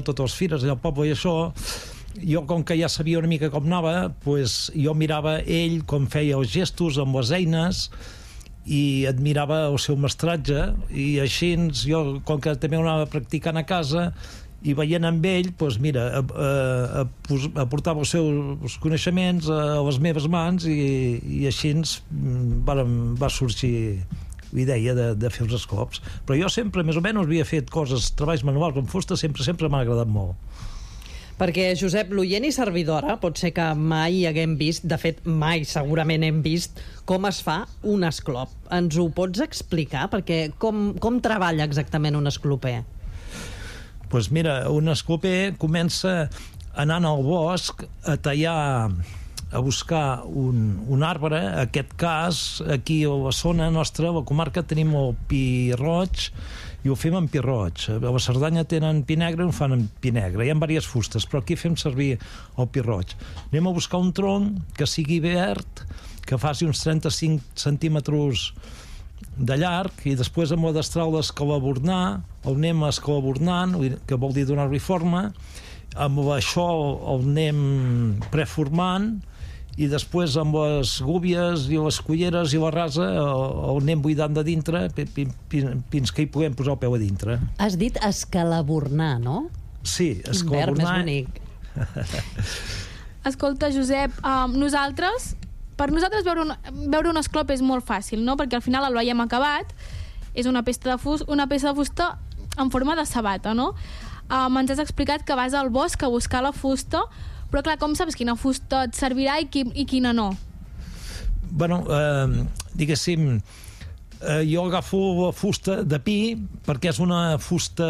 totes les fires al poble i això, jo com que ja sabia una mica com anava, pues, jo mirava ell com feia els gestos amb les eines i admirava el seu mestratge, i així jo, com que també ho anava practicant a casa i veient amb ell, doncs mira, aportava els seus coneixements a les meves mans, i així va sorgir la idea de fer els escops. Però jo sempre, més o menys, havia fet coses, treballs manuals amb fusta, sempre m'ha agradat molt. Perquè, Josep, l'oient i servidora, pot ser que mai haguem vist, de fet, mai segurament hem vist, com es fa un esclop. Ens ho pots explicar? Perquè com treballa exactament un escloper? Doncs mira, un escloper comença anant al bosc a tallar, a buscar un arbre. En aquest cas, aquí a la zona nostra, a la comarca, tenim el pi roig, i ho fem amb pi roig. A la Cerdanya tenen pi negre i ho fan amb pi negre. Hi ha diverses fustes, però aquí fem servir el pi roig. Anem a buscar un tronc que sigui verd, que faci uns 35 centímetres de llarg, i després amb la destral d'escalabornar el anem escalabornant, que vol dir donar-li forma. Amb això el anem preformant, i després amb les gúbies i les culleres i la rasa el anem buidant de dintre fins que hi puguem posar el peu a dintre. Has dit escalabornar, no? Sí, escalabornar. Verb més bonic. Escolta, Josep, per nosaltres veure un esclop és molt fàcil, no? Perquè al final el veiem acabat, és una peça de fusta en forma de sabata, no? Ens has explicat que vas al bosc a buscar la fusta, però clar, com saps quina fusta et servirà i quina no? Bueno, diguéssim, jo agafo la fusta de pi perquè és una fusta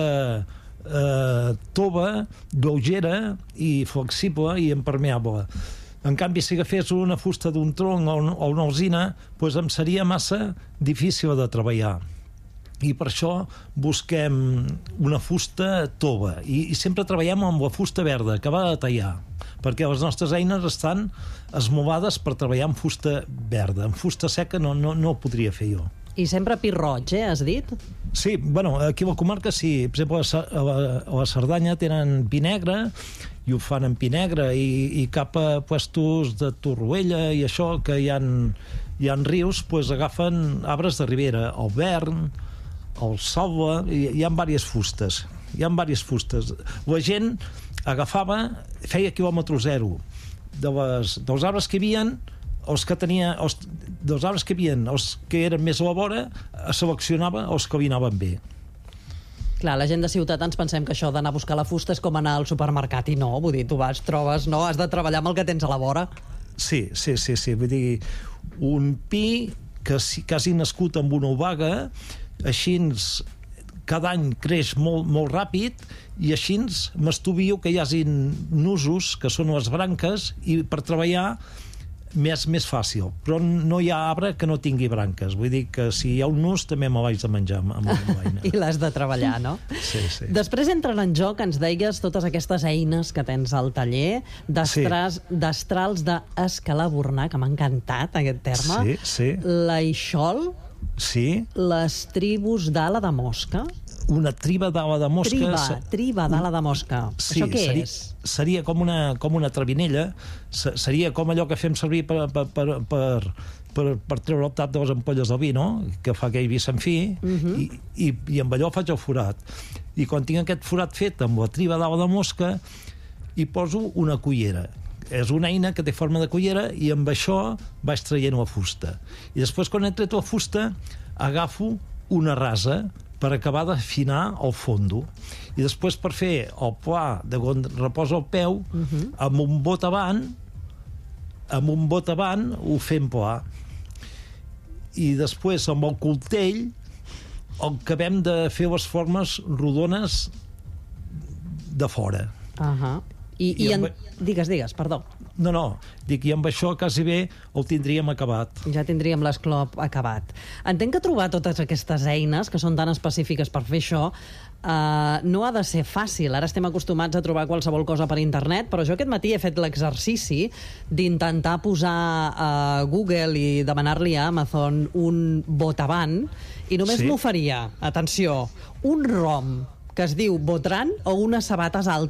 tova, lleugera i flexible i impermeable. En canvi, si agafés una fusta d'un tronc o una alzina, doncs em seria massa difícil de treballar. I per això busquem una fusta tova, i sempre treballem amb la fusta verda, acabada de tallar, perquè les nostres eines estan esmovades per treballar amb fusta verda. Amb fusta seca no ho podria fer jo. I sempre pi roig, has dit? Sí, bueno, aquí a la comarca sí. Per exemple, a la Cerdanya tenen pi negre, i ho fan amb pi negre, i cap a puestos de Torroella i això, que hi ha rius, doncs agafen arbres de ribera, el vern, el salva, hi ha diverses fustes. La gent agafava, feia quilòmetre zero dels arbres que hi havia, els que eren més a la vora, seleccionava els que li anaven bé. Clar, la gent de ciutat ens pensem que això d'anar a buscar la fusta és com anar al supermercat, i no, vull dir, tu vas, trobes, no? Has de treballar amb el que tens a la vora. Sí, vull dir, un pi que hagi nascut amb una obaga, així cada any creix molt ràpid, i així m'estuvio que hi hagin nusos, que són les branques, i per treballar més fàcil. Però no hi ha arbre que no tingui branques. Vull dir que si hi ha un nus també me l'haig de menjar amb la eina. I l'has de treballar, no? Sí. Després entren en joc, ens deies, totes aquestes eines que tens al taller, destrals d'escalabornar, que m'ha encantat aquest terme. Sí. L'aixol. Sí. Les tribus d'ala de mosca. Una triba d'ala de mosca. Triba d'ala de mosca. Sí, això què és? Seria com una travinella, seria com allò que fem servir per treure el tap de les ampolles del vi, no? Que fa aquell vi sense fi, i amb allò faig el forat. I quan tinc aquest forat fet amb la triba d'ala de mosca, hi poso una cullera. És una eina que té forma de cullera, i amb això vaig traient la fusta. I després, quan he tret la fusta, agafo una rasa per acabar d'afinar el fondo. I després, per fer el pla de on reposa el peu, amb un bot avant ho fem pla. I després, amb el coltell, acabem de fer les formes rodones de fora. Digues, perdó. No, dic, i amb això quasi bé el tindríem acabat. Ja tindríem l'esclop acabat. Entenc que trobar totes aquestes eines, que són tan específiques per fer això, no ha de ser fàcil. Ara estem acostumats a trobar qualsevol cosa per internet, però jo aquest matí he fet l'exercici d'intentar posar a Google i demanar-li a Amazon un bot avant, i només m'oferia, atenció, un rom que es diu botran o unes sabates altes